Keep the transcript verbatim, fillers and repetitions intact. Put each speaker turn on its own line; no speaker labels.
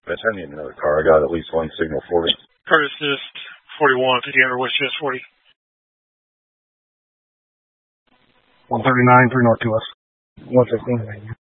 Bitch, I need another car. I got at least one signal forty.
Curtis is forty-one. Did you ever wish this forty?
one thirty-nine, three north to us.
one fifteen.